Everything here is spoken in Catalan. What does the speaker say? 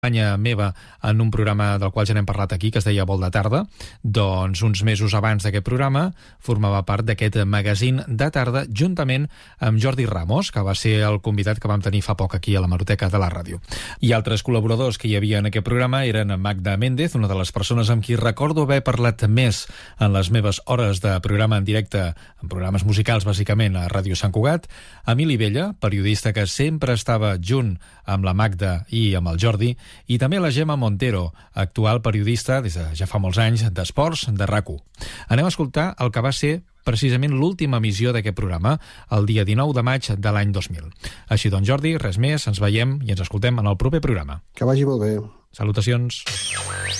companya meva en un programa del qual ja n'hem parlat aquí, que es deia Vol de Tarda. Doncs uns mesos abans d'aquest programa formava part d'aquest magazín de tarda juntament amb Jordi Ramos, que va ser el convidat que vam tenir fa poc aquí a l'Hemeroteca de la ràdio. I altres col·laboradors que hi havia en aquest programa eren Magda Méndez, una de les persones amb qui recordo haver parlat més en les meves hores de programa en directe, en programes musicals bàsicament a Ràdio Sant Cugat, Emili Bella, periodista que sempre estava junt amb la Magda i amb el Jordi, i també la Gemma Montero, actual periodista des de ja fa molts anys d'esports de RAC1. Anem a escoltar el que va ser precisament l'última emissió d'aquest programa, el dia 19 de maig de l'any 2000. Així doncs, Jordi, res més, ens veiem i ens escoltem en el proper programa. Que vagi molt bé. Salutacions.